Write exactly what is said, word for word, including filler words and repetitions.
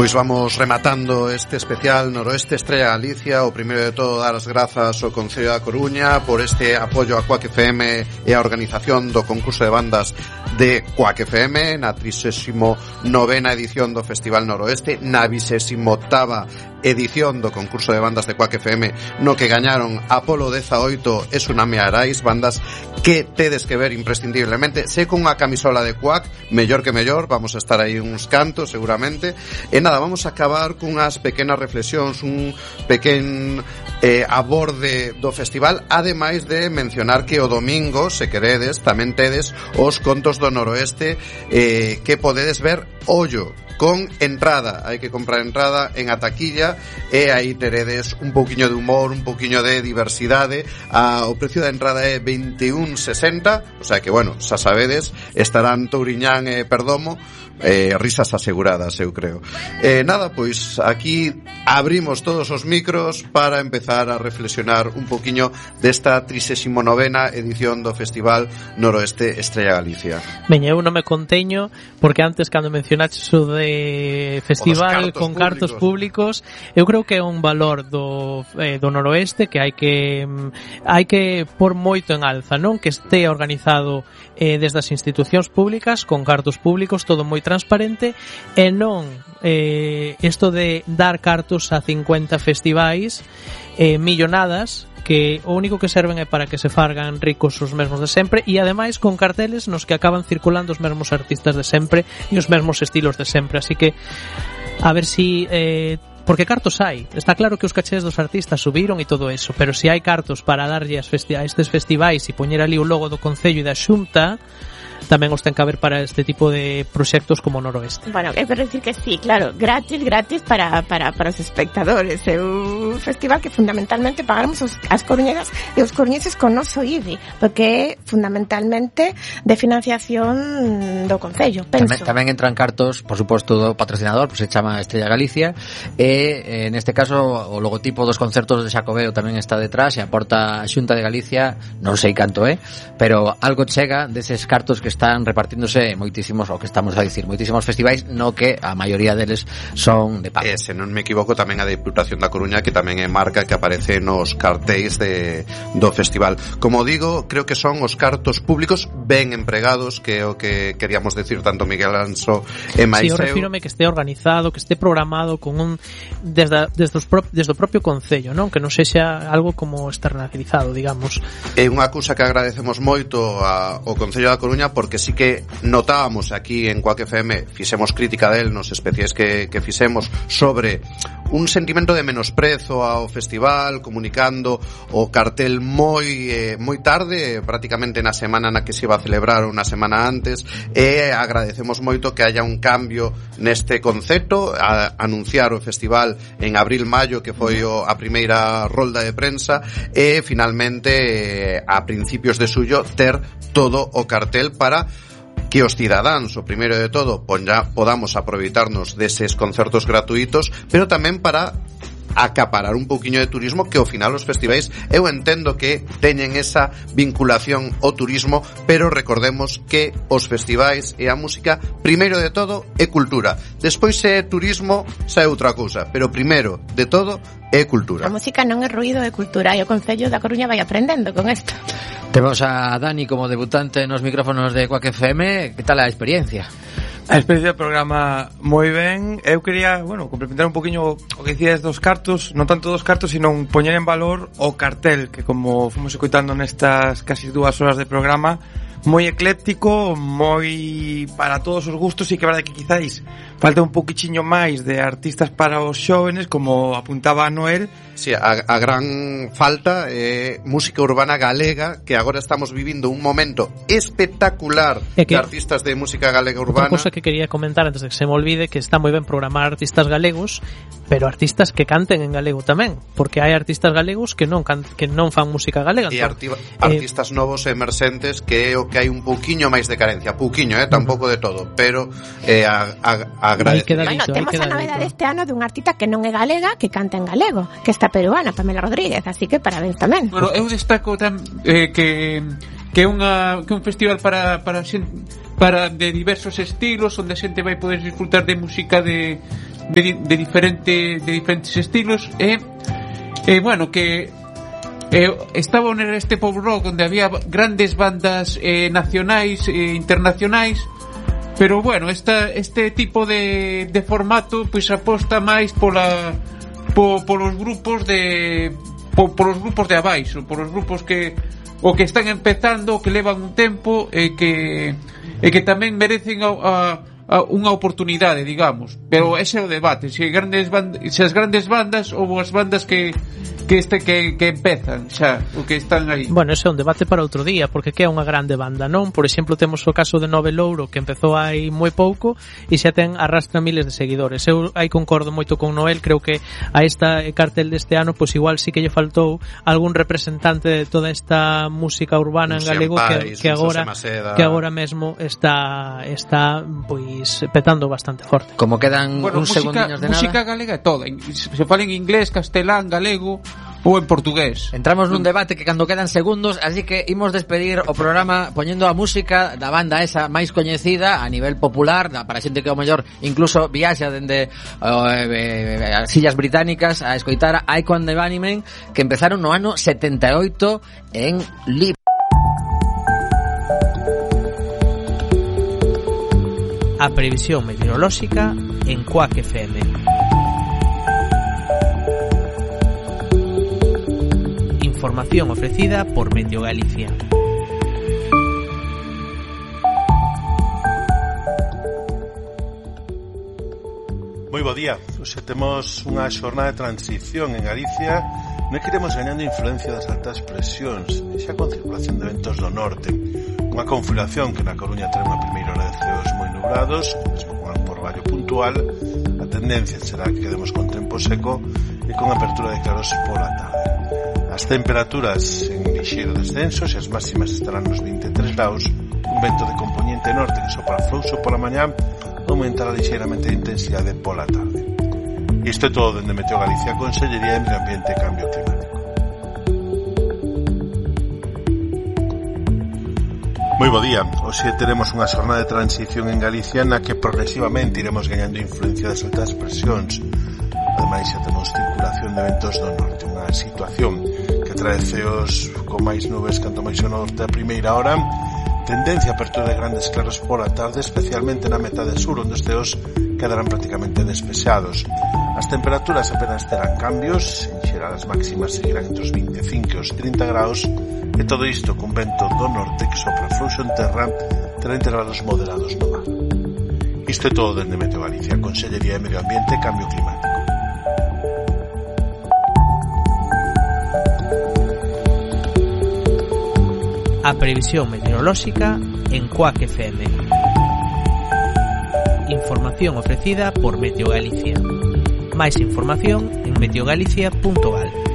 Pois vamos rematando este especial Noroeste Estrella Galicia. O primeiro de todo, dar as grazas ao Concello da Coruña por este apoio a Quack F M e a organización do concurso de bandas de Quack F M na trigésima novena edición do Festival Noroeste, na vigésima octava edición do concurso de bandas de Quack F M, no que gañaron Apolo dezaoito e Tsunami Arais, bandas que tedes que ver imprescindiblemente. Se con unha camisola de Quack, mellor que mellor, vamos a estar aí uns cantos seguramente. E nada, vamos a acabar cunhas pequenas reflexións, un pequen eh, aborde do festival, ademais de mencionar que o domingo, se queredes, tamén tedes os contos do Noroeste eh, que podedes ver, ollo, con entrada. Hai que comprar entrada en a taquilla e aí teredes un pouquiño de humor, un pouquiño de diversidade. A, o precio da entrada é veintiún sesenta, o sea que, bueno, xa sabedes, estarán Touriñán e Perdomo, eh, risas aseguradas, eu creo. Eh, nada, pois aquí abrimos todos os micros para empezar a reflexionar un pouquiño desta trigésima novena edición do Festival Noroeste Estrella Galicia. Veña, eu non me conteño, porque antes, cando mencionaches o de festival con cartos públicos, eu creo que é un valor do eh, do Noroeste que hai que hai que por moito en alza, non? Que este organizado eh, desde as institucións públicas con cartos públicos, todo moi transparente, e non eh, isto de dar cartos a cincuenta festivais eh, millonadas que o único que serven é para que se fargan ricos os mesmos de sempre, e ademais con carteles nos que acaban circulando os mesmos artistas de sempre e os mesmos estilos de sempre, así que a ver si eh, porque cartos hai, está claro que os cachés dos artistas subiron e todo eso, pero si hai cartos para darlle as festi- a estes festivais e poñer ali o logo do Concello e da Xunta, tamén os ten que haber para este tipo de proxectos como Noroeste. Bueno, é para decir que sí, claro, gratis, gratis para, para, para os espectadores. É un festival que fundamentalmente pagamos os, as coruñegas e os coruñeses con noso I B I, porque é fundamentalmente de financiación do Concello, penso. Tamén, tamén entran cartos, por suposto, do patrocinador, pues se chama Estrella Galicia, e en este caso o logotipo dos concertos de Xacobeo tamén está detrás e aporta a Xunta de Galicia, non sei canto é, pero algo chega deses cartos que están repartíndose moitísimos, o que estamos a dicir, moitísimos festivais, no que a maioría deles son de pago. E se non me equivoco, tamén a Deputación da Coruña, que tamén é marca que aparece nos cartéis de, do festival. Como digo, creo que son os cartos públicos ben empregados, que é o que queríamos decir tanto Miguel Alonso e máis eu. Si, eu refírome que este organizado, que este programado con un desde, desde, os pro, desde o propio Concello, non? Que non sexa algo como externalizado, digamos. É unha cousa que agradecemos moito a, ao Concello da Coruña, porque sí que notábamos aquí en Quack F M, fixemos crítica del nos especiais que, que fixemos sobre un sentimento de menosprezo ao festival, comunicando o cartel moi eh, moi tarde, prácticamente na semana na que se iba a celebrar ou na semana antes, e agradecemos moito que haya un cambio neste concepto, a anunciar o festival en abril-maio, que foi o, a primeira rolda de prensa, e finalmente eh, a principios de suyo ter todo o cartel para que os cidadáns, o primeiro de todo, poña, podamos aproveitarnos deses concertos gratuitos, pero tamén para acaparar un pouquiño de turismo, que ao final os festivais, eu entendo que teñen esa vinculación ao turismo, pero recordemos que os festivais e a música, primeiro de todo, é cultura. Despois se é turismo, xa é outra cousa, pero primeiro de todo é cultura. A música non é ruído, é cultura, e o Concello da Coruña vai aprendendo con isto. Temos a Dani como debutante nos micrófonos de Quack F M. Que tal a experiencia? A experiencia do programa moi ben. Eu quería, bueno, complementar un poquinho o que dicías dos cartos, non tanto dos cartos, sino poñer en valor o cartel, que como fomos escoitando nestas casi dúas horas de programa, moi ecléctico, moi para todos os gustos, e que é verdade que quizáis falta un poquichiño máis de artistas para os xóvenes, como apuntaba a Noel. Sí, a, a gran falta é eh, música urbana galega, que agora estamos vivindo un momento espectacular de artistas de música galega urbana. Outra cosa que quería comentar antes de que se me olvide, que está moi ben programar artistas galegos, pero artistas que canten en galego tamén, porque hai artistas galegos que non can, que non fan música galega. E arti- artistas eh, novos e emerxentes, que é o que hai un pouquiño máis de carencia, pouquiño, eh, tampouco de todo, pero eh, a, a, agradecer. Bueno, temos a novedade este ano de un artista que non é galega, que canta en galego, que está peruana, Pamela Rodríguez, así que parabéns tamén. Bueno, eu destaco tam, eh, que que é unha que un festival para para xente para de diversos estilos, onde a xente vai poder disfrutar de música de de, de diferente de diferentes estilos e e bueno, que eh, estaba neste pop rock onde había grandes bandas eh, nacionais e eh, internacionais, pero bueno, esta, este tipo de, de formato pois pues, aposta máis pola po, polos grupos de po, polos grupos de abaixo, polos grupos que o que están empezando, que levan un tempo e que e que tamén merecen a, a unha oportunidade, digamos, pero ese é o debate, se grandes bandas, se as grandes bandas ou as bandas que que este que que empezan xa, o que están aí. Bueno, ese é un debate para outro día, porque que é unha grande banda, non? Por exemplo, temos o caso de Nove Louro, que empezou hai moi pouco e xa ten arrastra miles de seguidores. Eu aí concordo moito con Noel, creo que a esta cartel deste ano, pois igual sí que lle faltou algún representante de toda esta música urbana en galego que, que agora que agora mesmo está está pois petando bastante forte. Como quedan bueno, uns música, segundiños de nada. Música galega é toda, se fala en inglés, castelán, galego ou en portugués. Entramos nun debate que cando quedan segundos, así que imos despedir o programa poñendo a música da banda esa máis coñecida a nivel popular, da, para xente que ao mellor incluso viaxa dende uh, eh, as Illas Británicas a escoitar a Echo and the Bunnymen, que empezaron no ano setenta e oito en Liverpool. A previsión meteorolóxica en Quack F M. Información ofrecida por Meteo Galicia. Moi bo día. Hoxe temos unha xornada de transición en Galicia no que iremos gañando influencia das altas presións, xa con circulación de ventos do norte, unha configuración que na Coruña trae unha primeira hora de ceos moi nublados, mesmo con un porballo puntual. A tendencia será que quedemos con tempo seco e con apertura de claros pola tarde. As temperaturas en lixeiro descenso, e as máximas estarán nos vinte e tres graus, un vento de componente norte que sopra fluxo pola mañá, aumentará lixeiramente a intensidade pola tarde. Isto é todo dende Meteo Galicia, Consellería de Medio Ambiente e Cambio Climático. Moi bo día. Hoxe teremos unha xornada de transición en Galicia na que progresivamente iremos gañando influencia das altas presións. Ademais, xa temos circulación de ventos do norte, unha situación que trae ceos con máis nubes canto máis ao norte a primeira hora, tendencia a apertura de grandes claros pola tarde, especialmente na metade sur, onde os ceos quedarán prácticamente despexados. As temperaturas apenas terán cambios, en xeral as máximas seguirán entre os vinte e cinco e os trinta graus, e todo isto con vento do norte que sopra fluxo en terra, terá intervalos moderados no mar. Isto é todo dende Meteo Galicia, Consellería de Medio Ambiente e Cambio Climático. A previsión meteorolóxica en Quack F M. Información ofrecida por Meteo Galicia. Máis información en meteogalicia punto gal.